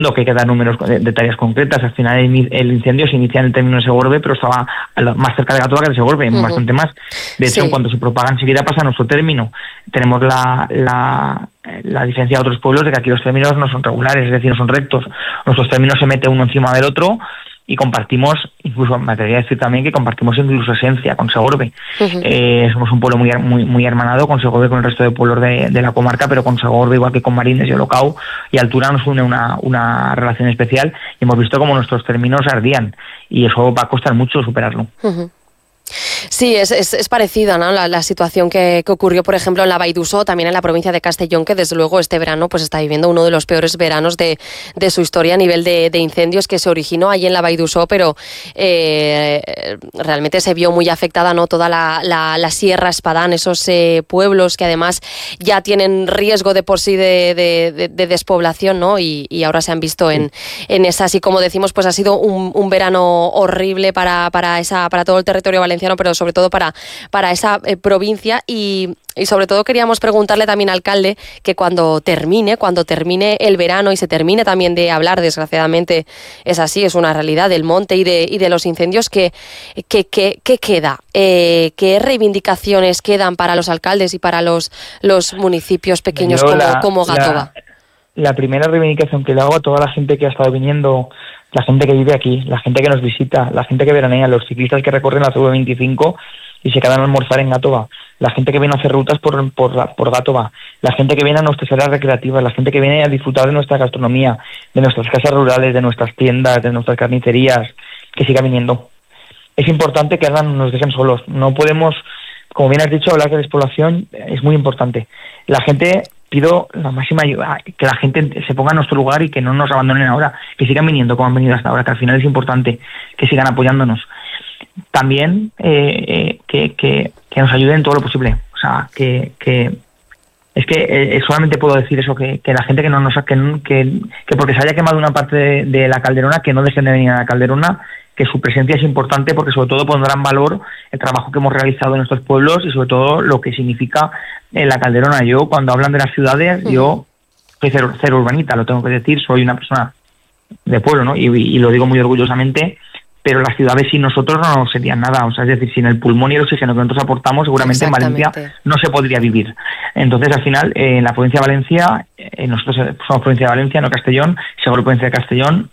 No, que hay que dar números de tareas concretas. Al final el incendio se inicia en el término de Segorbe, pero estaba más cerca de Gatoa que de Segorbe, bastante más. De hecho, en cuanto se propaga enseguida pasa a nuestro término. Tenemos la diferencia de otros pueblos de que aquí los términos no son regulares, es decir, no son rectos. Nuestros términos se meten uno encima del otro y compartimos, incluso me atrevería a decir también que compartimos incluso esencia con Segorbe. Somos un pueblo muy hermanado con Segorbe, con el resto de pueblos de la comarca, pero con Segorbe, igual que con Marines y Olocau y Altura, nos une una relación especial, y hemos visto cómo nuestros términos ardían, y eso va a costar mucho superarlo. Sí, es parecida, ¿no? La situación que ocurrió, por ejemplo, en la Vall d'Uixó, también en la provincia de Castellón, que desde luego este verano pues está viviendo uno de los peores veranos de su historia a nivel de incendios, que se originó allí en la Vall d'Uixó, pero realmente se vio muy afectada, ¿no? Toda la Sierra Espadán, esos pueblos que además ya tienen riesgo de por sí de despoblación, ¿no? Y ahora se han visto en esas, y como decimos, pues ha sido un verano horrible para todo el territorio valenciano, pero sobre todo para esa provincia, y sobre todo queríamos preguntarle también al alcalde que cuando termine el verano y se termine también de hablar, desgraciadamente es así, es una realidad del monte y de los incendios, ¿qué queda? ¿Qué reivindicaciones quedan para los alcaldes y para los municipios pequeños como Gatoa? La primera reivindicación que le hago a toda la gente que ha estado viniendo, la gente que vive aquí, la gente que nos visita, la gente que veranea, los ciclistas que recorren la CV25 y se quedan a almorzar en Gatoa, la gente que viene a hacer rutas por Gatoa, la gente que viene a nuestras áreas recreativas, la gente que viene a disfrutar de nuestra gastronomía, de nuestras casas rurales, de nuestras tiendas, de nuestras carnicerías, que siga viniendo. Es importante que no nos dejen solos. No podemos, como bien has dicho, hablar de despoblación es muy importante. La gente... Pido la máxima ayuda, que la gente se ponga en nuestro lugar y que no nos abandonen ahora, que sigan viniendo como han venido hasta ahora, que al final es importante que sigan apoyándonos. También que nos ayuden en todo lo posible. O sea, solamente puedo decir eso, que la gente que porque se haya quemado una parte de la Calderona, que no dejen de venir a la Calderona, que su presencia es importante, porque sobre todo pondrá en valor el trabajo que hemos realizado en nuestros pueblos y sobre todo lo que significa la Calderona. Yo, cuando hablan de las ciudades, yo soy cero urbanita, lo tengo que decir, soy una persona de pueblo, ¿no? Y lo digo muy orgullosamente, pero las ciudades sin nosotros no serían nada. O sea, es decir, sin el pulmón y el oxígeno que nosotros aportamos, seguramente en Valencia no se podría vivir. Entonces, al final, en la provincia de Valencia, nosotros somos provincia de Valencia, no Castellón, Segorbe provincia de Castellón,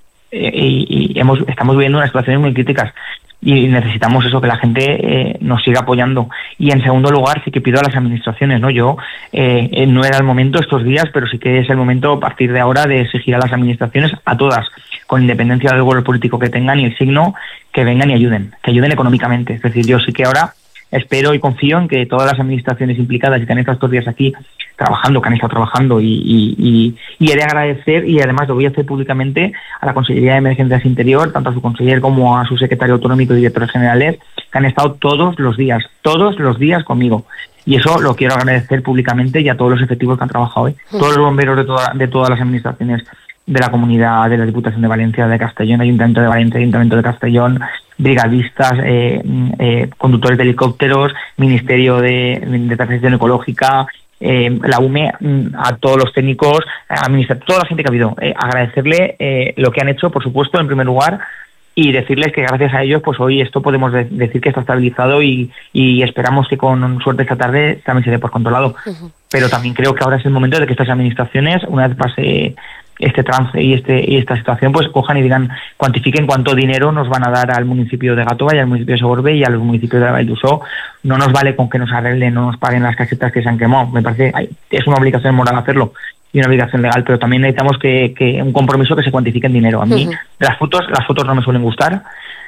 estamos viviendo unas situaciones muy críticas y necesitamos eso, que la gente nos siga apoyando. Y en segundo lugar, sí que pido a las administraciones, ¿no? Yo no era el momento estos días, pero sí que es el momento a partir de ahora de exigir a las administraciones, a todas, con independencia del color político que tengan y el signo, que vengan y ayuden, que ayuden económicamente. Es decir, yo sí que ahora espero y confío en que todas las administraciones implicadas y que han estado estos días aquí trabajando, que han estado trabajando, y he de agradecer, y además lo voy a hacer públicamente, a la Consellería de Emergencias Interior, tanto a su conseller como a su secretario autonómico y directores generales, que han estado todos los días conmigo. Y eso lo quiero agradecer públicamente, y a todos los efectivos que han trabajado hoy, todos los bomberos de todas las administraciones de la comunidad, de la Diputación de Valencia, de Castellón, Ayuntamiento de Valencia, Ayuntamiento de Castellón, brigadistas, conductores de helicópteros, Ministerio de Transición Ecológica, la UME, a todos los técnicos, toda la gente que ha habido. Agradecerle lo que han hecho, por supuesto, en primer lugar, y decirles que gracias a ellos, pues hoy esto podemos decir que está estabilizado, y esperamos que con suerte esta tarde también se dé por controlado. Pero también creo que ahora es el momento de que estas administraciones, una vez pase este trance y esta situación, pues cojan y digan, cuantifiquen cuánto dinero nos van a dar al municipio de Gatoa y al municipio de Segorbe y a los municipios de la Vall d'Uixó. No nos vale con que nos arreglen, no nos paguen las casetas que se han quemado. Me parece, es una obligación moral hacerlo y una obligación legal, pero también necesitamos que un compromiso que se cuantifique en dinero. A mí las fotos no me suelen gustar.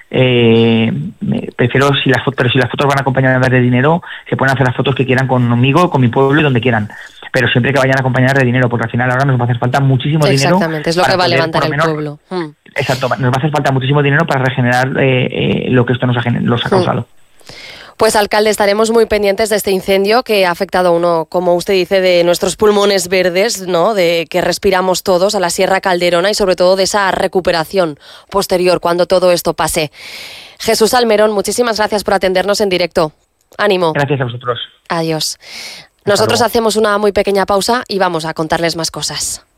Prefiero si las fotos van acompañadas de dinero, se pueden hacer las fotos que quieran conmigo, con mi pueblo y donde quieran, pero siempre que vayan acompañadas de dinero, porque al final ahora nos va a hacer falta muchísimo dinero. Exactamente, es lo que va a levantar el pueblo. Exacto, nos va a hacer falta muchísimo dinero para regenerar lo que esto nos ha causado. Pues, alcalde, estaremos muy pendientes de este incendio que ha afectado a uno, como usted dice, de nuestros pulmones verdes, ¿no?, de que respiramos todos, a la Sierra Calderona, y sobre todo de esa recuperación posterior cuando todo esto pase. Jesús Almerón, muchísimas gracias por atendernos en directo. Ánimo. Gracias a vosotros. Adiós. Nosotros hacemos una muy pequeña pausa y vamos a contarles más cosas.